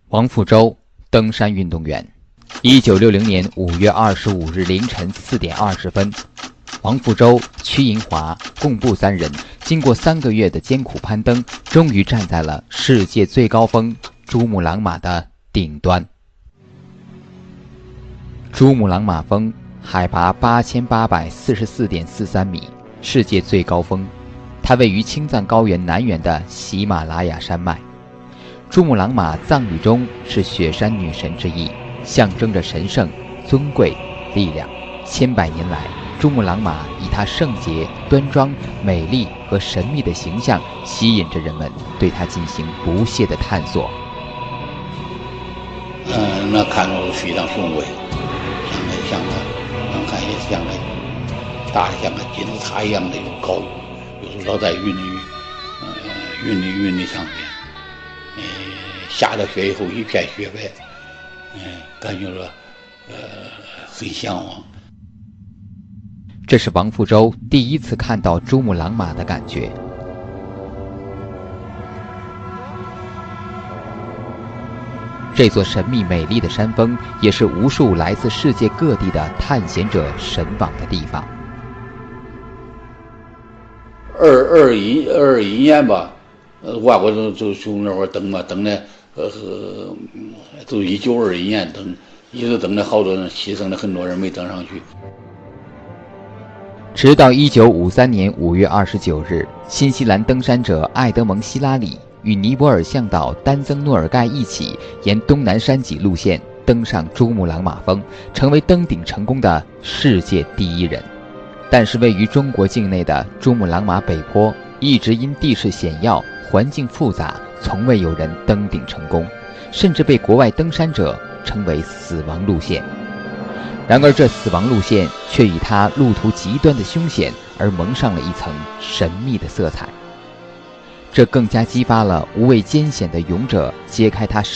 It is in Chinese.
王富洲，登山运动员。1960年5月25日凌晨4点20分，王富洲、屈银华共步3人，经过3个月的艰苦攀登，终于站在了世界最高峰珠穆朗玛的顶端。珠穆朗玛峰海拔8844.43米，世界最高峰。它位于青藏高原南缘的喜马拉雅山脉。珠穆朗玛藏语中是雪山女神之一，象征着神圣、尊贵、力量。千百年来，珠穆朗玛以它圣洁、端庄、美丽和神秘的形象，吸引着人们对它进行不懈的探索。 那看着非常雄伟，像个看也像个大的像个金字塔一样的有高，有时候在云的上面，下了雪以后一片雪白，感觉了很向往。 这是王富洲第一次看到珠穆朗玛的感觉。这座神秘美丽的山峰，也是无数来自世界各地的探险者神往的地方。 21年吧，外国就从那会儿登嘛，登的都1921年登，一直登了好多人，牺牲了很多人没登上去。 直到1953年5月29日，新西兰登山者艾德蒙·希拉里与尼泊尔向导丹增诺尔盖一起沿东南山脊路线登上珠穆朗玛峰，成为登顶成功的世界第一人。但是位于中国境内的珠穆朗玛北坡一直因地势险要、环境复杂，从未有人登顶成功，甚至被国外登山者称为死亡路线。然而这死亡路线却以它路途极端的凶险而蒙上了一层神秘的色彩，这更加激发了无畏艰险的勇者揭开它